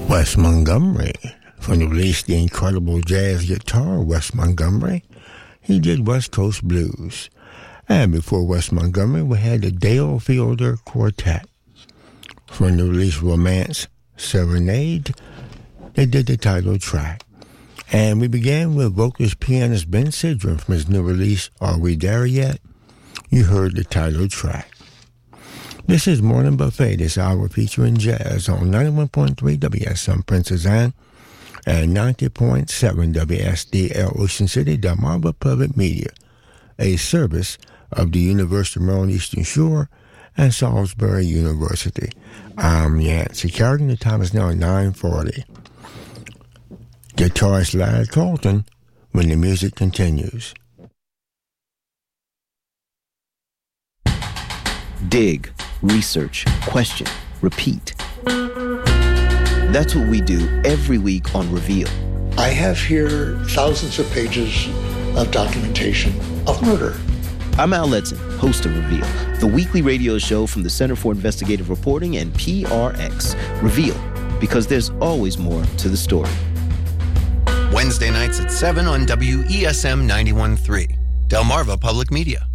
Wes Montgomery. From the release The Incredible Jazz Guitar, Wes Montgomery, he did West Coast Blues. And before Wes Montgomery, we had the Dale Fielder Quartet. From the release Romance Serenade, they did the title track. And we began with vocalist pianist Ben Sidran from his new release, Are We There Yet? You heard the title track. This is Morning Buffet, this hour featuring jazz on 91.3 WSM Princess Anne and 90.7 WSDL Ocean City, Delmarva Public Media, a service of the University of Maryland Eastern Shore and Salisbury University. I'm Yancey Carrington. The time is now 9:40. Guitarist Larry Carlton when the music continues. Dig, research, question, repeat. That's what we do every week on Reveal. I have here thousands of pages of documentation of murder. I'm Al Letson, host of Reveal, the weekly radio show from the Center for Investigative Reporting and PRX. Reveal, because there's always more to the story. Wednesday nights at 7 on WESM 91.3, Delmarva Public Media.